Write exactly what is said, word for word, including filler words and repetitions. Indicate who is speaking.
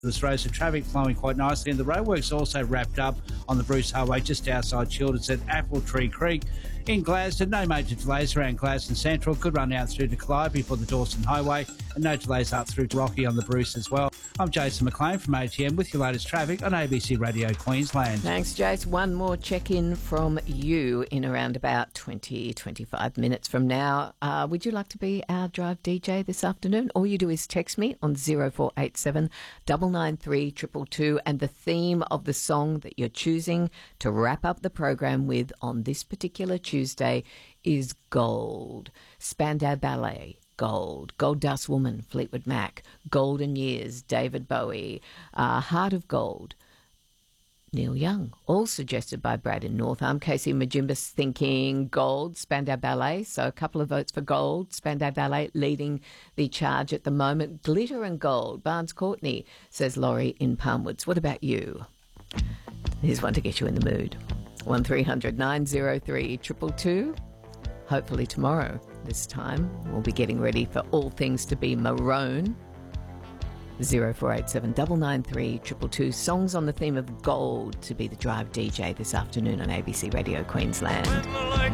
Speaker 1: this road, so traffic flowing quite nicely, and the roadworks also wrapped up on the Bruce Highway just outside Childers at Apple Tree Creek. In Gladstone, no major delays around Gladstone Central. Good run out through to Clyde before the Dawson Highway, and no delays up through to Rocky on the Bruce as well. I'm Jason McLean from A T M with your latest traffic on A B C Radio Queensland.
Speaker 2: Thanks, Jace. One more check-in from you in around about twenty, twenty-five minutes from now. Uh, would you like to be our Drive D J this afternoon? All you do is text me on zero four eight seven nine nine three two two two and the theme of the song that you're choosing to wrap up the program with on this particular Tuesday is Gold. Spandau Ballet, Gold. Gold Dust Woman, Fleetwood Mac. Golden Years, David Bowie. Uh, Heart of Gold, Neil Young. All suggested by Brad in North Arm. Casey Majimbas thinking Gold, Spandau Ballet. So a couple of votes for Gold. Spandau Ballet leading the charge at the moment. Glitter and Gold. Barnes Courtney, says Laurie in Palmwoods. What about you? Here's one to get you in the mood. one three hundred nine oh three two two two. Hopefully tomorrow, this time, we'll be getting ready for all things to be maroon. zero four eight seven nine nine three two two two. Songs on the theme of gold to be the Drive D J this afternoon on A B C Radio Queensland.